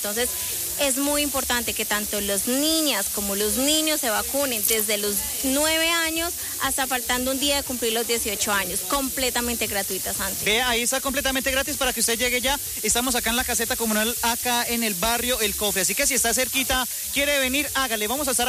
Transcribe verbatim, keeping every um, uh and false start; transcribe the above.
Entonces, es muy importante que tanto las niñas como los niños se vacunen desde los nueve años hasta faltando un día de cumplir los dieciocho años, completamente gratuita, Santi. Ve, ahí está completamente gratis para que usted llegue ya. Estamos acá en la caseta comunal, acá en el barrio El Cofre. Así que si está cerquita, quiere venir, hágale. Vamos a estar